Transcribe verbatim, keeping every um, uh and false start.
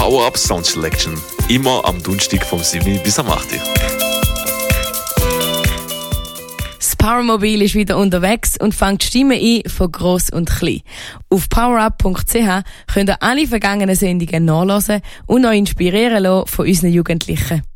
Power-Up Sound Selection. Immer am Donnerstag vom sieben bis am acht. Das Powermobil ist wieder unterwegs und fängt Stimmen ein von gross und klein. Auf powerup punkt c h könnt ihr alle vergangenen Sendungen nachhören und euch inspirieren lassen von unseren Jugendlichen.